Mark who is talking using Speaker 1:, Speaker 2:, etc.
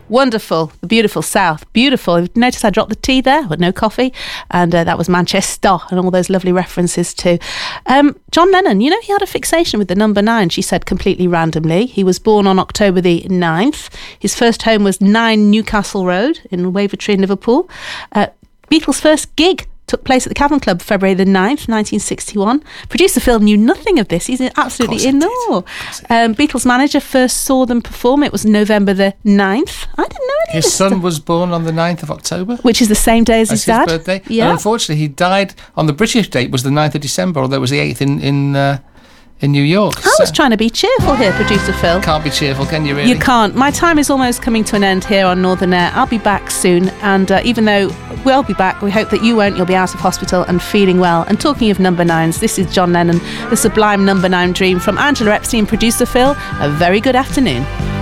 Speaker 1: Wonderful, the beautiful South, beautiful. Notice I dropped the T there, but no coffee, and that was Manchester, and all those lovely references too. John Lennon, he had a fixation with the number 9, she said completely randomly. He was born on October the 9th. His first home was 9 Newcastle Road in Wavertree, Liverpool. Beatles' first gig took place at the Cavern Club February the 9th, 1961. Producer Phil knew nothing of this. He's absolutely in awe. Beatles' manager first saw them perform. It was November the 9th. I didn't know any of this
Speaker 2: His son
Speaker 1: stuff.
Speaker 2: was born on the 9th of October.
Speaker 1: Which is the same day as his dad.
Speaker 2: His birthday.
Speaker 1: Yeah.
Speaker 2: And unfortunately, he died on the British date, was the 9th of December, although it was the 8th in New York.
Speaker 1: I was trying to be cheerful here, Producer Phil.
Speaker 2: Can't be cheerful, can you really?
Speaker 1: You can't. My time is almost coming to an end here on Northern Air. I'll be back soon, and even though we'll be back, we hope that you won't. You'll be out of hospital and feeling well. And talking of number 9s, this is John Lennon, the sublime number 9 dream from Angela Epstein, Producer Phil. A very good afternoon.